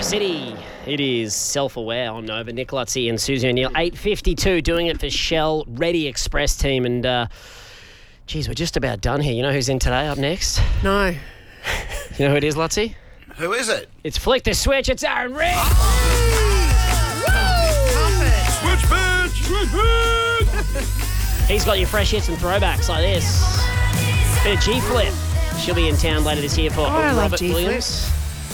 City. It is Self-Aware on Nova. Nick Lutzi and Susie O'Neill. 8:52, doing it for Shell Ready Express team. And, geez, we're just about done here. You know who's in today up next? No. You know who it is, Lutzi? Who is it? It's Flick the Switch. It's Aaron Rick. Switch bitch! He's got your fresh hits and throwbacks like this. Bit of G-Flip. She'll be in town later this year for I love Robert G-Flip. Williams.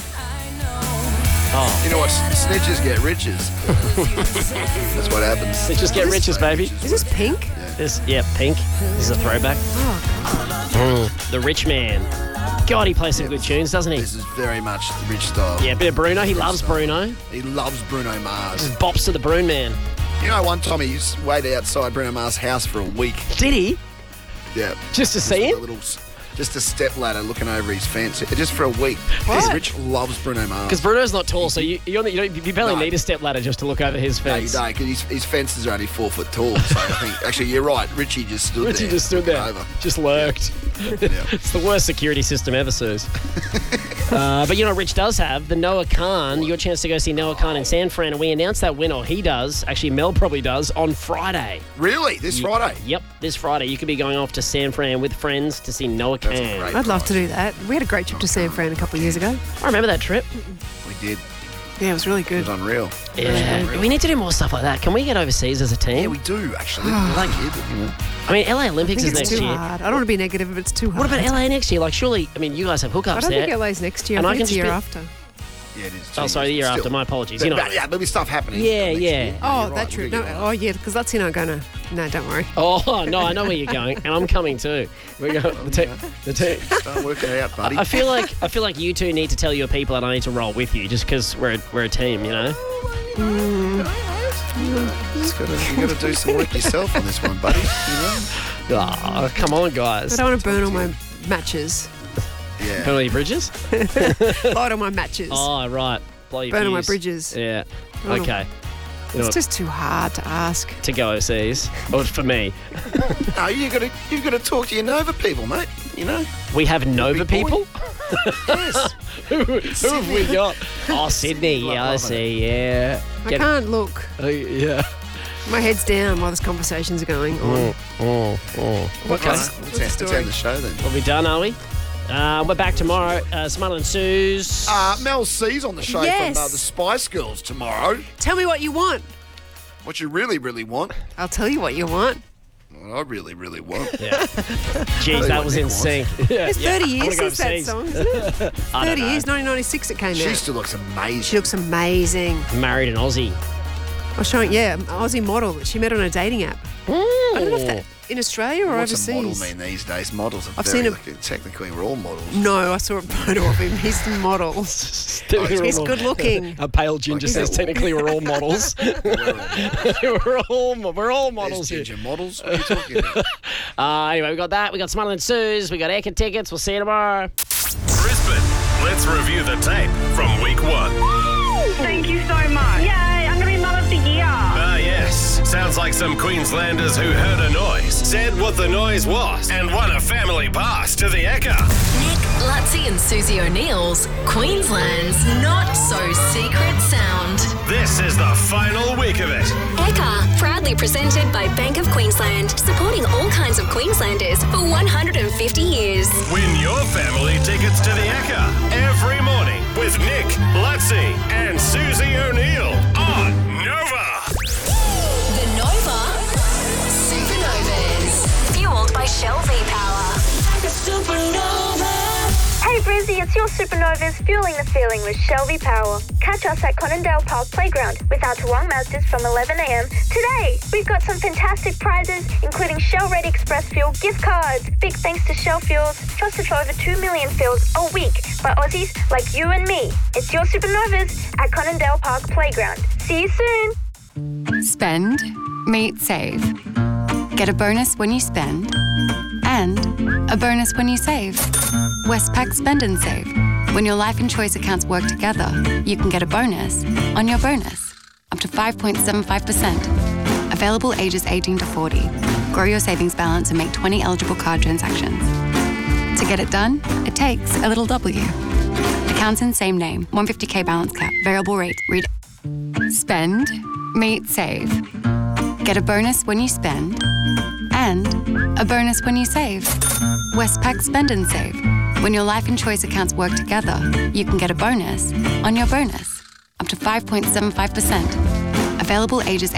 Oh, You know what? Snitches get riches. That's what happens. let's just get riches, baby. Is this Pink? Pink. This is a throwback. The Rich Man. God, he plays some good tunes, doesn't he? This is very much the rich style. Yeah, a bit of Bruno. He loves Bruno. He loves Bruno Mars. Bops to the Bruno Man. You know, one time he waited outside Bruno Mars' house for a week. Did he? Yeah. Just to see him? Just a step ladder looking over his fence, just for a week. What? Rich loves Bruno Mars. Because Bruno's not tall, so you barely No. need a step ladder just to look over his No, you fence. don't, because his fences are only 4 foot tall. So I think, actually, you're right. Richie just stood there. Richie just stood there, Over. just lurked. Yeah. It's the worst security system ever, Suze. But you know what Rich does have? The Noah Khan. Your chance to go see Noah Khan in San Fran, and we announced that winner. He does. Actually, Mel probably does on Friday. Really? This Friday? Yep, this Friday. You could be going off to San Fran with friends to see Noah That's a Khan. great I'd love price. to do that. We had a great trip to San Fran a couple of years ago. I remember that trip. We did. Yeah, it was really It good. was unreal. Yeah, we need to do more stuff like that. Can we get overseas as a team? Yeah, we do, actually. Like you, but, you know. I mean, LA I Olympics think is it's next too year. hard. I don't want to be negative if it's too hard. What about LA next year? Like, surely, I mean, you guys have hookups I don't there. think LA's next year. And I I think can it's the just year be- after. Yeah, it is. Oh, sorry, the year after. My apologies. You know. Yeah, there'll be stuff happening. Yeah, next yeah. year. Oh, You're that's right, true. we'll No, get you oh, yeah, because that's not going to... No, don't worry. Oh no, I know where you're going, and I'm coming too. We go the team. right. Start working it out, buddy. I feel like you two need to tell your people, and I need to roll with you, just because we're a team, you know. You got to do some work yourself on this one, buddy. You know? Oh, come on, I guys. don't want to burn all my matches. Yeah. Penalty bridges. Light on my matches. Oh right, blow your Burn all my fuse. bridges. Yeah. Oh, no. Okay. You know It's what, just too hard to ask. to go overseas, or for me, No, you've got to talk to your Nova people, mate. You know. we have Nova Big boy. people. Yes. Who have we got? Oh, Sydney. Yeah, I Loving see. Yeah. I can't look. Yeah. My head's down while these conversations are going on. Okay. Let's story? end the show then. Are we done, are we? We're back tomorrow. Smile and Suze. Mel C's on the show Yes. from the Spice Girls tomorrow. Tell me what you want. What you really, really want. I'll tell you what you want. What I really, really want. Yeah. Jeez, that was in sync. Yeah, It's 30 I wanna years go since that overseas. song, isn't it? 30 I don't know. years, 1996 it came She out. still looks amazing. She looks amazing. Married an Aussie. I was showing, an Aussie model that she met on a dating app. I don't know if that in Australia or What's overseas. a model mean these days? Models are I've very seen like, technically we're all models. No, I saw a photo of him. He's the model. He's good looking. A pale ginger Like, says technically we're all models. we're all There's models here. ginger models. What are you talking about? Anyway, we got that. We got Smile and Suze. We got Eka tickets. We'll see you tomorrow. Brisbane, let's review the tape from week 1. Thank you so much. Yay, I'm going to be Mum of the Year. Ah, yes. Sounds like some Queenslanders who heard a noise, said what the noise was, and won a family pass to the Ekka. Nick, Lutzi and Susie O'Neill's Queensland's Not So Secret Sound. This is the final week of it. Ekka, proudly presented by Bank of Queensland, supporting all kinds of Queenslanders for 150 years. Win your family tickets to the Ekka every morning with Nick, Lutzi, and Susie O'Neill on Nova. The Nova Supernovas. Fueled by Shell V-Power. Hey Brizzy, it's your Supernovas fueling the feeling with Shell V-Power. Catch us at Conondale Park Playground with our Toowong Mazdas from 11am today. We've got some fantastic prizes, including Shell Ready Express Fuel gift cards. Big thanks to Shell Fuels, trusted for over 2 million fills a week by Aussies like you and me. It's your Supernovas at Conondale Park Playground. See you soon. Spend, meet, save. Get a bonus when you spend and a bonus when you save. Westpac Spend and Save. When your life and choice accounts work together, you can get a bonus on your bonus, up to 5.75%. Available ages 18 to 40. Grow your savings balance and make 20 eligible card transactions. To get it done, it takes a little W. Accounts in same name. 150k balance cap. Variable rate. Read. Spend. Meet. Save. Get a bonus when you spend. And a bonus when you save. Westpac Spend and Save. When your life and choice accounts work together, you can get a bonus on your bonus. Up to 5.75%. Available ages